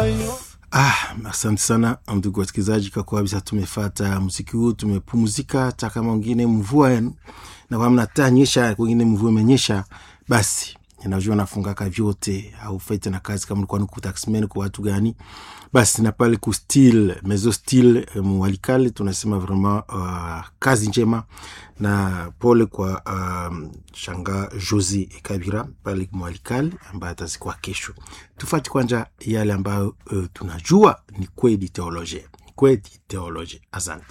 Asante sana ndugu wasikilizaji, kwa kabisa tumefuata muziki huu, tumepumzika. Hata kama wengine mvua na kwa mnatanyesha, wengine mvua imenyesha, basi ninajua nafungaka vyote au faite na kazi kama mlikuwa nuku taxman kwa watu gani, basi na pale ku style mezo style Mwalikali tunasema vraiment kazi njema na pole kwa Shanga Josie Kabira pale Mwalikali ambaye atazikwa kesho. Tufati kwanza yale ambayo tunajua ni kweli teolojia. Asante.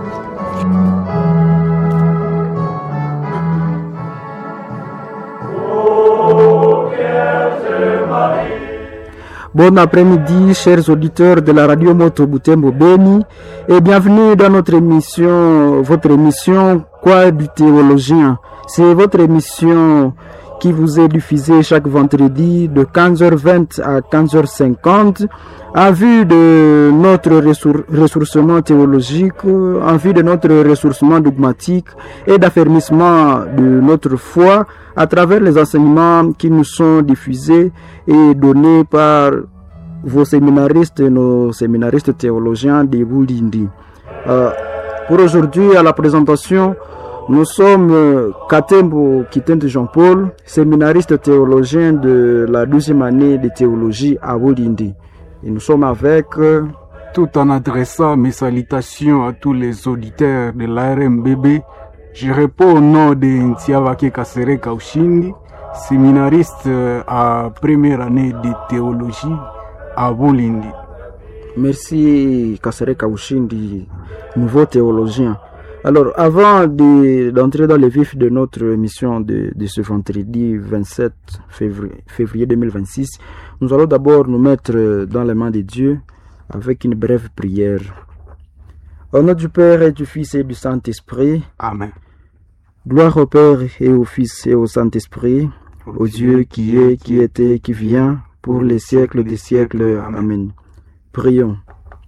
Bon après-midi, chers auditeurs de la radio Moto Butembo Beni, et bienvenue dans notre émission, votre émission Quoi du théologien. C'est votre émission qui vous est diffusée chaque vendredi de 15h20 à 15h50 en vue de notre ressourcement théologique, en vue de notre ressourcement dogmatique et d'affermissement de notre foi à travers les enseignements qui nous sont diffusés et donnés par vos séminaristes, nos séminaristes théologiens de Bulindi. Pour aujourd'hui, à la présentation, nous sommes Katembo Kitente Jean-Paul, séminariste théologien de la 12e année de théologie à Bulindi. Et nous sommes avec... Tout en adressant mes salutations à tous les auditeurs de l'ARMBB, je réponds au nom de Ntiavake Kasereka Ushindi, séminariste à première année de théologie à Bulindi. Merci Kasereka Ushindi, nouveau théologien. Alors, avant d'entrer dans le vif de notre émission de ce vendredi 27 février 2026, nous allons d'abord nous mettre dans les mains de Dieu avec une brève prière. Au nom du Père et du Fils et du Saint-Esprit. Amen. Gloire au Père et au Fils et au Saint-Esprit, au Dieu qui est, qui était, qui vient, pour les siècles des siècles. Amen. Prions.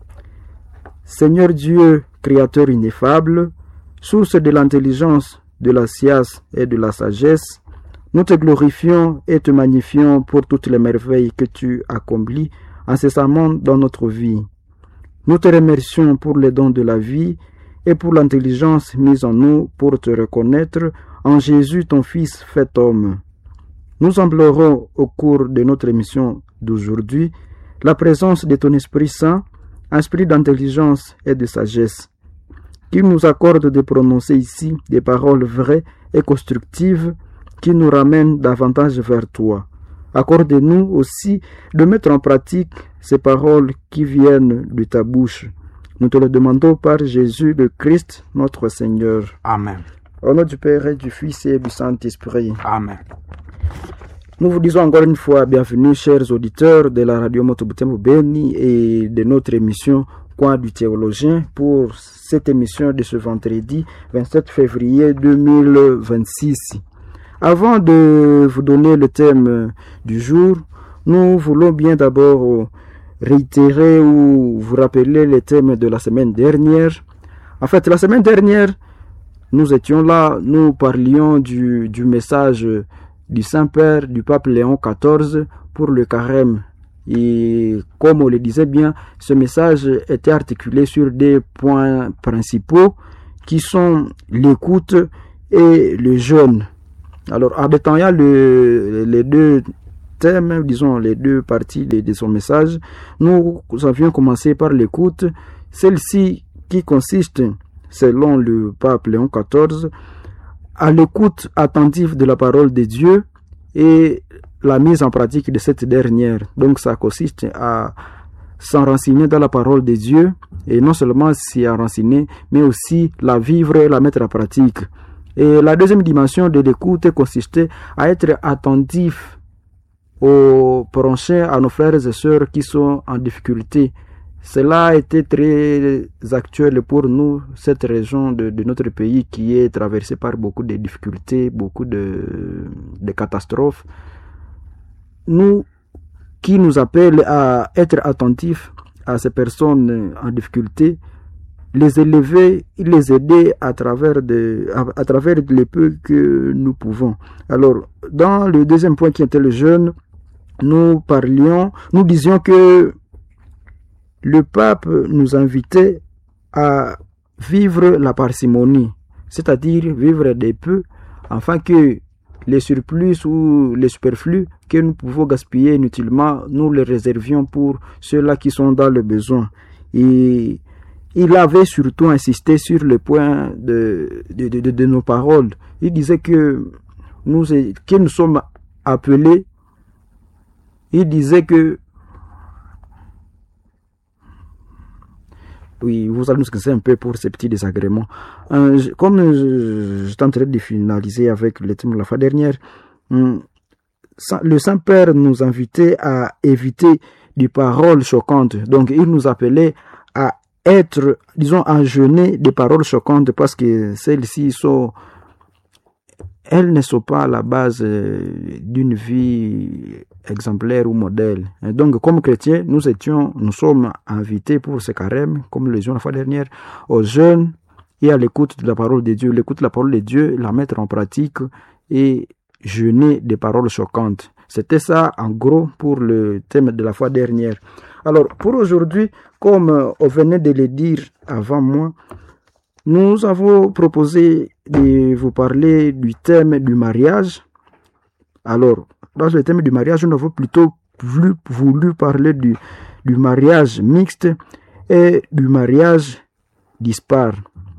Seigneur Dieu, Créateur ineffable, source de l'intelligence, de la science et de la sagesse, nous te glorifions et te magnifions pour toutes les merveilles que tu accomplis incessamment dans notre vie. Nous te remercions pour les dons de la vie et pour l'intelligence mise en nous pour te reconnaître en Jésus, ton Fils fait homme. Nous implorons au cours de notre émission d'aujourd'hui la présence de ton Esprit Saint, esprit d'intelligence et de sagesse, qui nous accorde de prononcer ici des paroles vraies et constructives qui nous ramènent davantage vers toi. Accorde-nous aussi de mettre en pratique ces paroles qui viennent de ta bouche. Nous te le demandons par Jésus le Christ, notre Seigneur. Amen. Au nom du Père et du Fils et du Saint-Esprit. Amen. Nous vous disons encore une fois bienvenue, chers auditeurs de la radio Moto Butembo Beni et de notre émission Quoi du théologien pour cette émission de ce vendredi 27 février 2026. Avant de vous donner le thème du jour, nous voulons bien d'abord réitérer ou vous rappeler les thèmes de la semaine dernière. En fait, la semaine dernière, nous étions là, nous parlions du message du Saint-Père, du pape Léon XIV pour le carême. Et comme on le disait bien, ce message était articulé sur des points principaux qui sont l'écoute et le jeûne. Alors, en détaillant les deux thèmes, disons les deux parties de son message, nous avions commencé par l'écoute, celle-ci qui consiste, selon le pape Léon XIV, à l'écoute attentive de la parole de Dieu et la mise en pratique de cette dernière. Donc ça consiste à s'enraciner dans la parole de Dieu et non seulement s'y enraciner, mais aussi la vivre et la mettre en pratique. Et la deuxième dimension de l'écoute consistait à être attentif aux prochains, à nos frères et sœurs qui sont en difficulté. Cela a été très actuel pour nous, cette région de notre pays qui est traversée par beaucoup de difficultés, beaucoup de catastrophes. Nous, qui nous appelle à être attentifs à ces personnes en difficulté, les élever, les aider à travers le peu que nous pouvons. Alors, dans le deuxième point qui était le jeûne, nous disions que le pape nous invitait à vivre la parcimonie, c'est-à-dire vivre des peu, afin que les surplus ou les superflus que nous pouvons gaspiller inutilement, nous les réservions pour ceux-là qui sont dans le besoin. Et il avait surtout insisté sur le point de nos paroles. Il disait que nous sommes appelés, il disait que oui, vous allez nous excuser un peu pour ces petits désagréments. Comme j'étais en train de finaliser avec le thème de la fois dernière, le Saint-Père nous invitait à éviter des paroles choquantes. Donc, il nous appelait à être, disons, à jeûner des paroles choquantes parce que celles-ci elles ne sont pas à la base d'une vie exemplaire ou modèle. Et donc, comme chrétiens, nous sommes invités pour ce carême, comme nous le disions la fois dernière, aux jeunes et à l'écoute de la parole de Dieu. L'écoute de la parole de Dieu, la mettre en pratique et jeûner des paroles choquantes. C'était ça, en gros, pour le thème de la fois dernière. Alors, pour aujourd'hui, comme on venait de le dire avant moi, nous avons proposé de vous parler du thème du mariage. Alors, dans le thème du mariage, nous avons plutôt voulu parler du mariage mixte et du mariage dispar.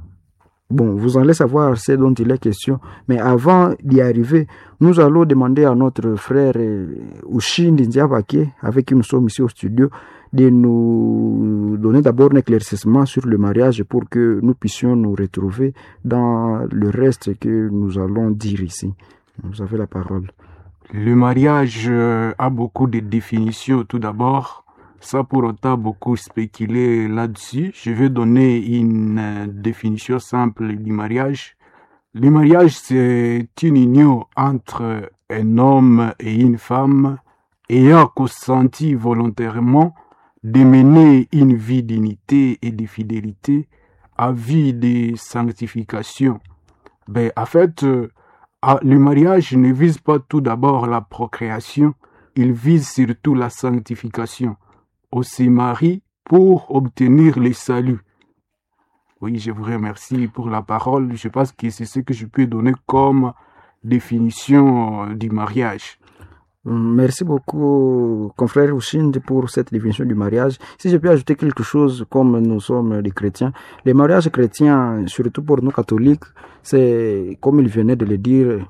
Bon, vous allez savoir ce dont il est question, mais avant d'y arriver, nous allons demander à notre frère Ushindi Ndiabake, avec qui nous sommes ici au studio, de nous donner d'abord un éclaircissement sur le mariage pour que nous puissions nous retrouver dans le reste que nous allons dire ici. Vous avez la parole. Le mariage a beaucoup de définitions tout d'abord. Ça pour autant beaucoup spéculer là-dessus. Je vais donner une définition simple du mariage. Le mariage, c'est une union entre un homme et une femme ayant consenti volontairement de mener une vie d'unité et de fidélité à vie de sanctification. En fait, le mariage ne vise pas tout d'abord la procréation, il vise surtout la sanctification. On se marie pour obtenir le salut. Oui, je vous remercie pour la parole. Je pense que c'est ce que je peux donner comme définition du mariage. Merci beaucoup, confrère Ushindi, pour cette définition du mariage. Si je peux ajouter quelque chose, comme nous sommes des chrétiens, le mariage chrétien, surtout pour nous catholiques, c'est, comme il venait de le dire,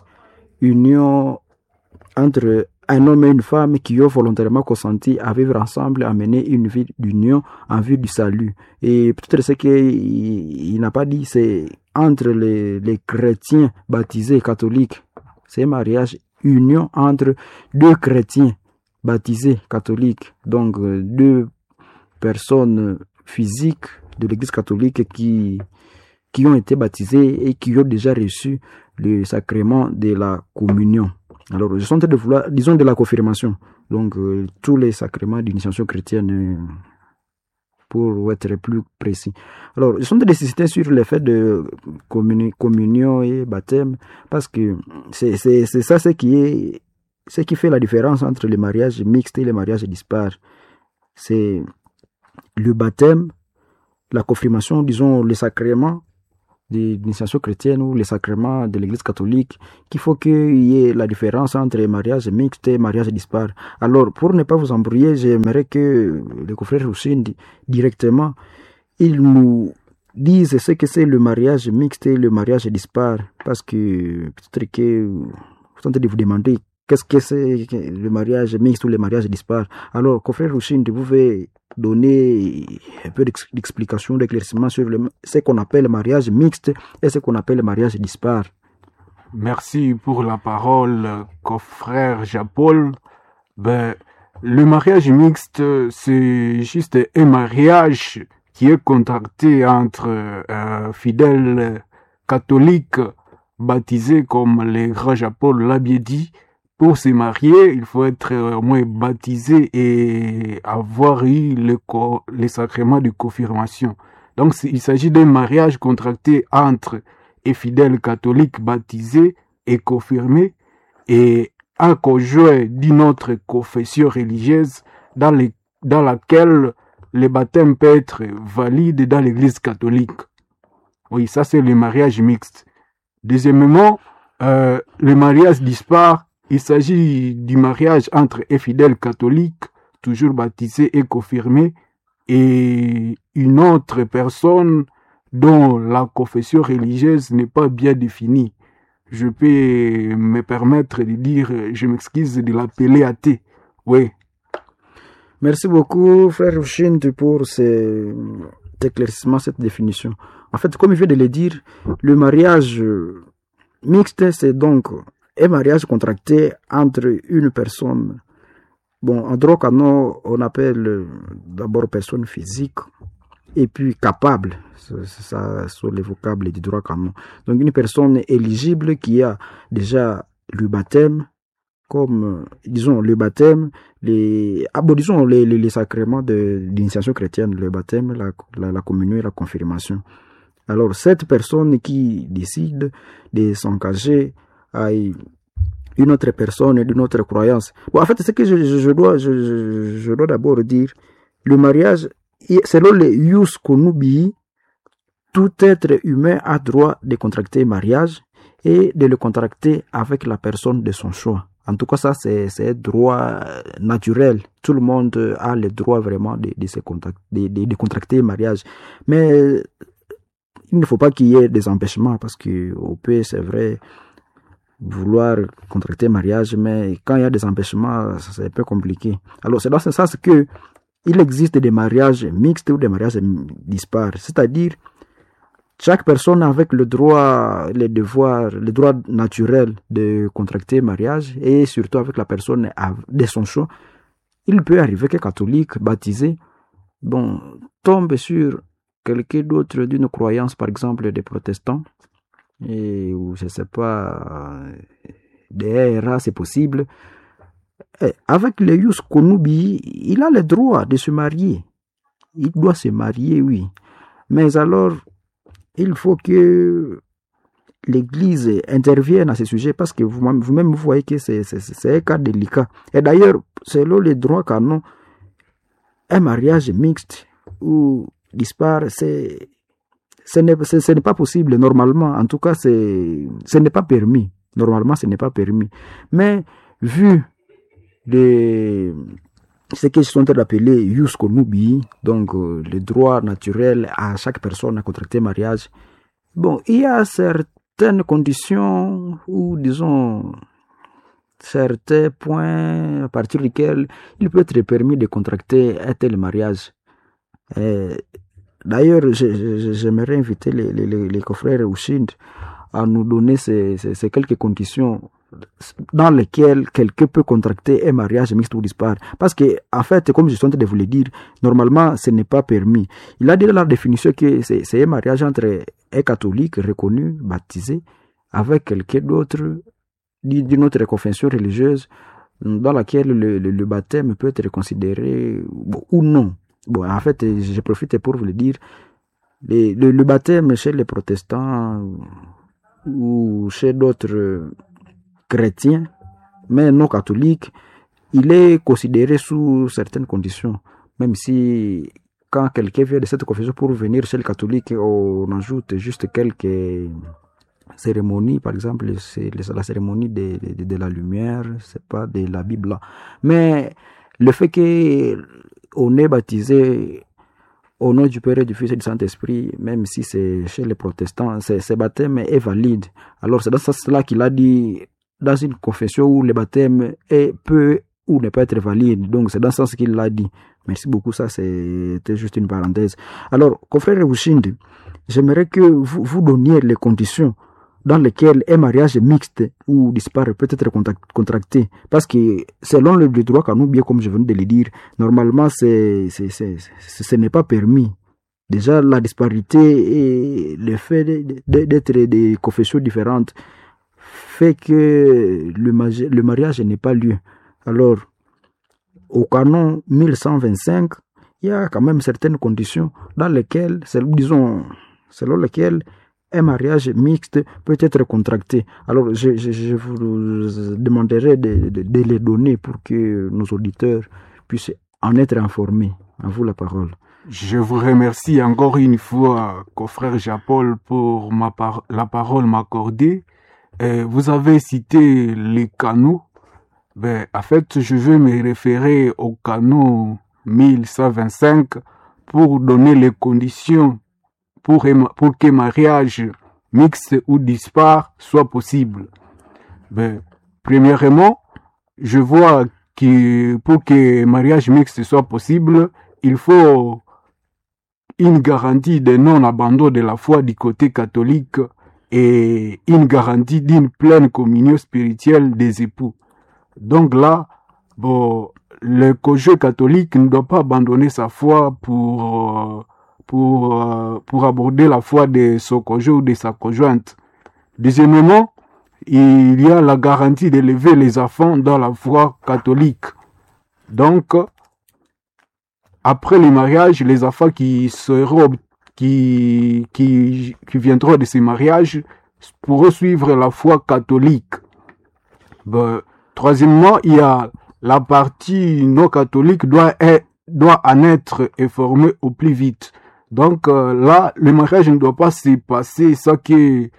union entre un homme et une femme qui ont volontairement consenti à vivre ensemble, à mener une vie d'union en vue du salut. Et peut-être ce qu'il n'a pas dit, c'est entre les chrétiens baptisés catholiques. C'est un mariage, union entre deux chrétiens baptisés catholiques. Donc, deux personnes physiques de l'Église catholique qui ont été baptisées et qui ont déjà reçu le sacrement de la communion. Alors, je suis en train de vouloir, disons, de la confirmation. Donc, tous les sacrements d'initiation chrétienne, pour être plus précis. Alors, je suis en train d'insister sur le fait de communion et baptême, parce que c'est ça ce qui fait la différence entre les mariages mixtes et les mariages dispares. C'est le baptême, la confirmation, disons, le sacrement d'initiation chrétienne ou les sacrements de l'Église catholique, qu'il faut qu'il y ait la différence entre mariage mixte et mariage dispar. Alors, pour ne pas vous embrouiller, j'aimerais que le confrère Ushindi, directement, il nous dise ce que c'est le mariage mixte et le mariage dispar, parce que peut-être que vous êtes en train de vous demander qu'est-ce que c'est le mariage mixte ou le mariage dispar. Alors, confrère Ushindi, vous pouvez donner un peu d'explication, d'éclaircissement sur ce qu'on appelle le mariage mixte et ce qu'on appelle le mariage dispar. Merci pour la parole, confrère Jean-Paul. Le mariage mixte, c'est juste un mariage qui est contracté entre un fidèle catholique baptisé, comme le grand Jean-Paul l'a bien dit. Pour se marier, il faut être au moins baptisé et avoir eu le sacrement de confirmation. Donc, il s'agit d'un mariage contracté entre un fidèle catholique baptisé et confirmé et un conjoint d'une autre confession religieuse dans laquelle le baptême peut être valide dans l'église catholique. Oui, ça c'est le mariage mixte. Deuxièmement, le mariage dispar, il s'agit du mariage entre un fidèle catholique, toujours baptisé et confirmé, et une autre personne dont la confession religieuse n'est pas bien définie. Je peux me permettre de dire, je m'excuse de l'appeler athée. Oui. Merci beaucoup, frère Rushinde, pour cet éclaircissement, cette définition. En fait, comme je viens de le dire, le mariage mixte, c'est donc un mariage contracté entre une personne. Bon, en droit canon, on appelle d'abord personne physique et puis capable. C'est ça, sur les vocables du droit canon. Donc, une personne éligible qui a déjà le baptême, comme, disons, le baptême, disons, les sacrements de l'initiation chrétienne, le baptême, la communion et la confirmation. Alors, cette personne qui décide de s'engager à une autre personne d'une autre croyance. Bon, en fait, ce que je dois d'abord dire, le mariage, selon les ius connubii, tout être humain a droit de contracter un mariage et de le contracter avec la personne de son choix. En tout cas, ça, c'est un droit naturel. Tout le monde a le droit vraiment de contracter un mariage. Mais il ne faut pas qu'il y ait des empêchements parce qu'on peut, c'est vrai, vouloir contracter un mariage, mais quand il y a des empêchements, c'est un peu compliqué. Alors, c'est dans ce sens que il existe des mariages mixtes ou des mariages dispares. C'est-à-dire, chaque personne avec le droit, les devoirs, le droit naturel de contracter un mariage et surtout avec la personne de son choix, il peut arriver que catholique, baptisé, bon, tombe sur quelqu'un d'autre d'une croyance, par exemple des protestants, et ou je sais pas, des RA, c'est possible. Et avec le ius connubii, il a le droit de se marier. Il doit se marier, oui. Mais alors, il faut que l'Église intervienne à ce sujet parce que vous-même vous voyez que c'est un cas délicat. Et d'ailleurs, selon les droits canons, un mariage mixte ou dispar, ce n'est pas possible normalement. En tout cas, ce n'est pas permis. Normalement, ce n'est pas permis. Mais vu ce qu'ils sont appelés ius connubii, donc le droit naturel à chaque personne à contracter mariage, bon, il y a certaines conditions ou disons certains points à partir desquels il peut être permis de contracter un tel mariage. D'ailleurs, j'aimerais inviter les confrères Rushinde à nous donner ces quelques conditions dans lesquelles quelqu'un peut contracter un mariage mixte ou dispar. Parce que, en fait, comme je suis en train de vous le dire, normalement, ce n'est pas permis. Il a dit dans la définition que c'est un mariage entre un catholique reconnu, baptisé, avec quelqu'un d'autre d'une autre confession religieuse dans laquelle le baptême peut être considéré ou non. Bon, en fait, je profite pour vous le dire. Le baptême chez les protestants ou chez d'autres chrétiens, mais non catholiques, il est considéré sous certaines conditions. Même si, quand quelqu'un vient de cette confession pour venir chez le catholique, on ajoute juste quelques cérémonies, par exemple, c'est la cérémonie de la lumière, c'est pas de la Bible là. Mais le fait qu'on est baptisé au nom du Père et du Fils et du Saint-Esprit, même si c'est chez les protestants, ce baptême est valide. Alors c'est dans ce sens-là qu'il a dit, dans une confession où le baptême peut ou ne peut être valide. Donc c'est dans ce sens qu'il l'a dit. Merci beaucoup, ça c'était juste une parenthèse. Alors, confrère Rushinde, j'aimerais que vous donniez les conditions dans lesquelles un mariage mixte ou dispar peut être contracté. Parce que selon le droit canon, bien comme je viens de le dire, normalement ce n'est pas permis. Déjà la disparité et le fait d'être des confessions différentes fait que le mariage n'est pas lieu. Alors, au canon 1125, il y a quand même certaines conditions dans lesquelles, selon lesquelles un mariage mixte peut être contracté. Alors, je vous demanderai de les donner pour que nos auditeurs puissent en être informés. À vous la parole. Je vous remercie encore une fois, confrère Jean-Paul, pour la parole m'accordée. Vous avez cité les canaux. En fait, je veux me référer au canot 1125 pour donner les conditions pour que mariage mixte ou dispar soit possible. Premièrement, je vois que pour que mariage mixte soit possible, il faut une garantie de non-abandon de la foi du côté catholique et une garantie d'une pleine communion spirituelle des époux. Donc là, le conjoint catholique ne doit pas abandonner sa foi pour aborder la foi de son conjoint ou de sa conjointe. Deuxièmement, il y a la garantie d'élever les enfants dans la foi catholique. Donc, après le mariage, les enfants qui viendront de ces mariages pourront suivre la foi catholique. Troisièmement, il y a la partie non catholique doit en être informée au plus vite. Donc là, le mariage ne doit pas se passer sans que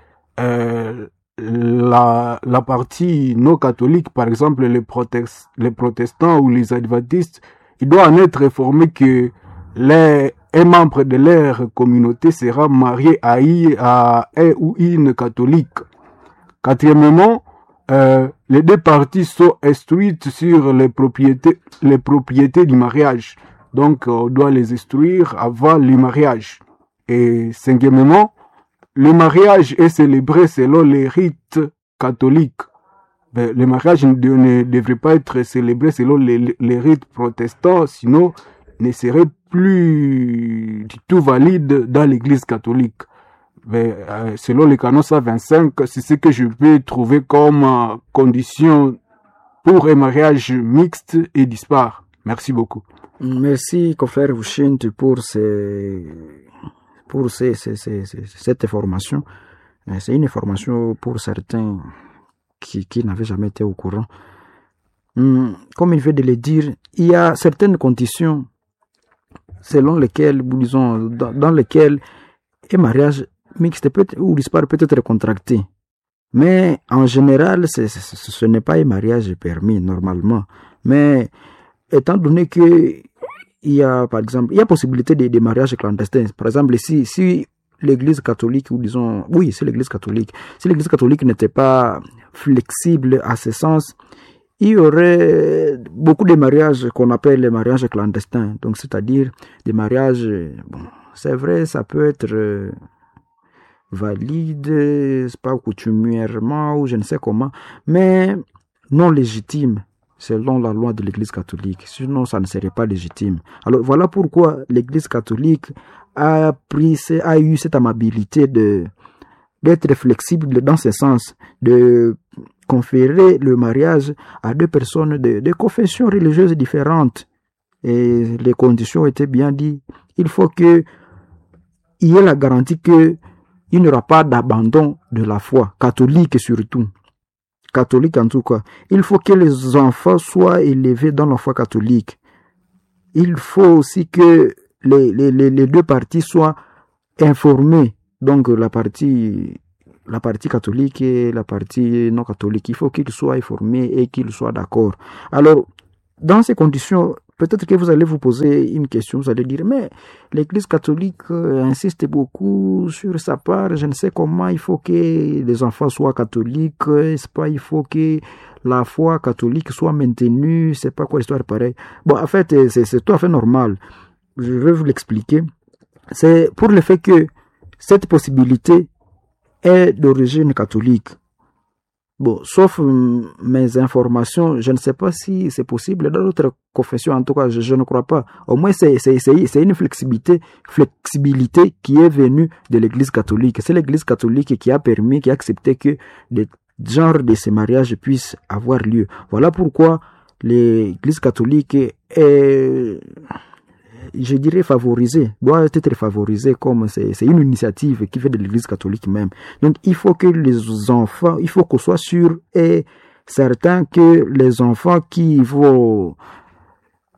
la partie non catholique, par exemple les protestants ou les adventistes, il doit en être informé que un membre de leur communauté sera marié à un ou une catholique. Quatrièmement, les deux parties sont instruites sur les propriétés du mariage. Donc, on doit les instruire avant le mariage. Et cinquièmement, le mariage est célébré selon les rites catholiques. Le mariage ne devrait pas être célébré selon les rites protestants, sinon ne serait plus du tout valide dans l'église catholique. Selon le canon 125, c'est ce que je peux trouver comme condition pour un mariage mixte et dispar. Merci beaucoup. Merci, confrère Wuchint, pour cette information. C'est une information pour certains qui n'avaient jamais été au courant. Comme il vient de le dire, il y a certaines conditions selon lesquelles, disons, dans lesquelles un mariage mixte ou dispar peut être contracté. Mais en général, ce n'est pas un mariage permis normalement. Mais étant donné que il y a, par exemple, il y a possibilité de mariage clandestin. Par exemple, si l'église catholique, ou disons, oui, c'est l'église catholique. Si l'église catholique n'était pas flexible à ce sens, il y aurait beaucoup de mariages qu'on appelle les mariages clandestins. Donc, c'est-à-dire des mariages, bon, c'est vrai, ça peut être valide, c'est pas coutumièrement ou je ne sais comment, mais non légitime selon la loi de l'église catholique. Sinon, ça ne serait pas légitime. Alors, voilà pourquoi l'église catholique a eu cette amabilité d'être flexible dans ce sens, de conférer le mariage à deux personnes de confessions religieuses différentes. Et les conditions étaient bien dites. Il faut qu'il y ait la garantie qu'il n'y aura pas d'abandon de la foi, catholique surtout. Catholique en tout cas. Il faut que les enfants soient élevés dans la foi catholique. Il faut aussi que les deux parties soient informées. Donc la partie catholique et la partie non catholique. Il faut qu'ils soient informés et qu'ils soient d'accord. Alors, dans ces conditions, peut-être que vous allez vous poser une question, vous allez dire, mais l'église catholique insiste beaucoup sur sa part, je ne sais comment, il faut que les enfants soient catholiques, c'est pas, il faut que la foi catholique soit maintenue, c'est pas quoi l'histoire pareille. Bon, en fait, c'est tout à fait normal. Je vais vous l'expliquer. C'est pour le fait que cette possibilité est d'origine catholique. Bon, sauf mes informations, je ne sais pas si c'est possible dans d'autres confessions, en tout cas, je ne crois pas. Au moins, c'est une flexibilité qui est venue de l'église catholique. C'est l'église catholique qui a permis, qui a accepté que des genres de ces mariages puissent avoir lieu. Voilà pourquoi l'église catholique est, je dirais, favorisée, doit être favorisée, comme c'est une initiative qui vient de l'église catholique même. Donc, il faut que les enfants, il faut qu'on soit sûr et certain que les enfants qui vont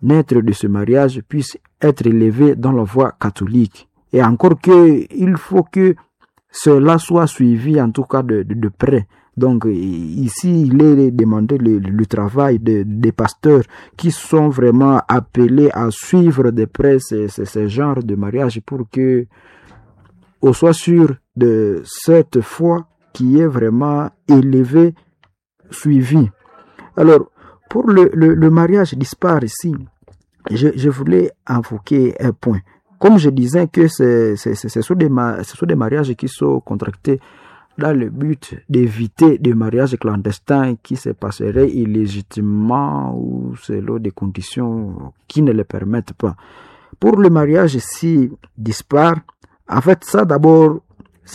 naître de ce mariage puisse être élevé dans la voie catholique. Et encore que, il faut que cela soit suivi en tout cas de près. Donc ici, il est demandé le travail des pasteurs qui sont vraiment appelés à suivre de près ce genre de mariage pour que on soit sûr de cette foi qui est vraiment élevée, suivie. Alors, pour le mariage dispar ici, je voulais invoquer un point. Comme je disais que ce sont des mariages qui sont contractés dans le but d'éviter des mariages clandestins qui se passeraient illégitimement ou selon des conditions qui ne le permettent pas. Pour le mariage ici dispar, en fait, ça d'abord, c'est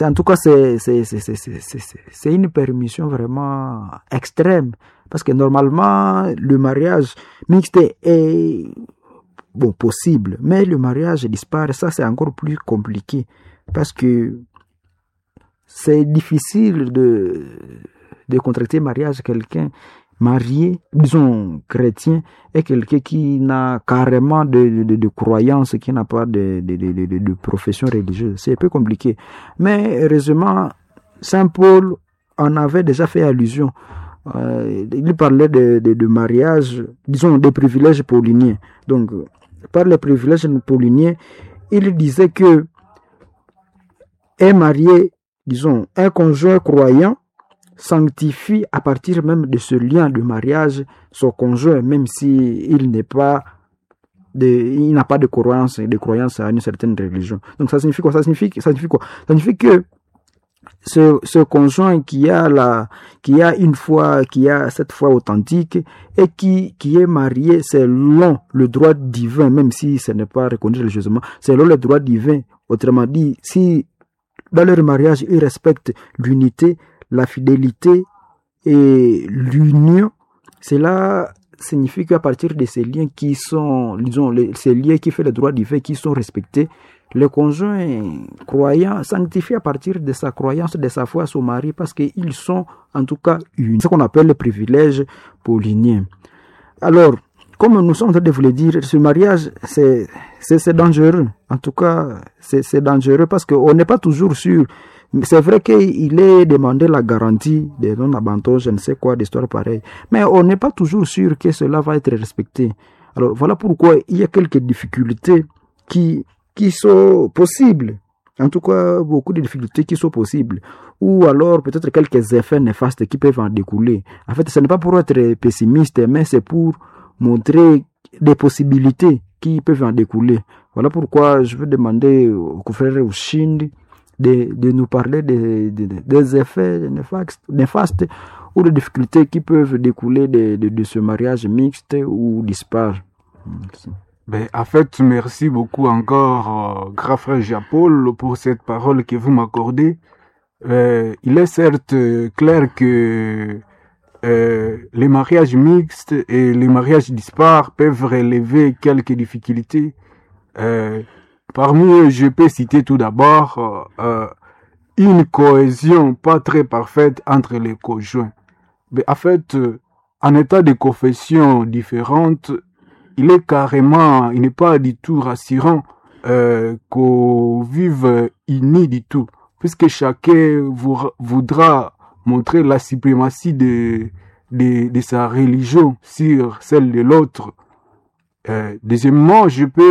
une permission vraiment extrême. Parce que normalement, le mariage mixte est possible. Mais le mariage dispar, ça c'est encore plus compliqué. Parce que c'est difficile de contracter mariage quelqu'un marié, disons chrétien, et quelqu'un qui n'a carrément de croyance, qui n'a pas de profession religieuse. C'est un peu compliqué. Mais heureusement, Saint Paul en avait déjà fait allusion. Il parlait de mariage, disons des privilèges pauliniens. Donc, par les privilèges pauliniens, il disait que un marié, disons, un conjoint croyant, sanctifie à partir même de ce lien de mariage son conjoint, même si il n'a pas de croyance à une certaine religion. Donc ça signifie quoi? Ça signifie que ce conjoint qui a cette foi authentique et qui est marié selon le droit divin, même si ce n'est pas reconnu religieusement, selon le droit divin. Autrement dit, si dans leur mariage ils respectent l'unité, la fidélité et l'union, cela signifie qu'à partir de ces liens qui sont, disons, ces liens qui font le droit divin, qui sont respectés, le conjoint croyant sanctifie à partir de sa croyance, de sa foi son mari, parce qu'ils sont en tout cas unis. C'est ce qu'on appelle le privilège paulinien. Alors, comme nous sommes en train de vous le dire, ce mariage, c'est dangereux. En tout cas, c'est dangereux parce qu'on n'est pas toujours sûr. C'est vrai qu'il est demandé la garantie de non-abandon, je ne sais quoi, d'histoire pareille. Mais on n'est pas toujours sûr que cela va être respecté. Alors, voilà pourquoi il y a quelques difficultés qui sont possibles. En tout cas, beaucoup de difficultés qui sont possibles. Ou alors, peut-être quelques effets néfastes qui peuvent en découler. En fait, ce n'est pas pour être pessimiste, mais c'est pour montrer des possibilités qui peuvent en découler. Voilà pourquoi je veux demander au confrère Ushindi de nous parler des effets néfastes ou des difficultés qui peuvent découler de ce mariage mixte ou dispar. Merci. En fait, merci beaucoup encore, grand frère Jean-Paul, pour cette parole que vous m'accordez. Il est certes clair que les mariages mixtes et les mariages dispares peuvent relever quelques difficultés. Parmi eux, je peux citer tout d'abord une cohésion pas très parfaite entre les conjoints. Mais en fait, en état de confession différente, il n'est pas du tout rassurant qu'on vive unis du tout, puisque chacun voudra montrer la suprématie de sa religion sur celle de l'autre. Deuxièmement, je peux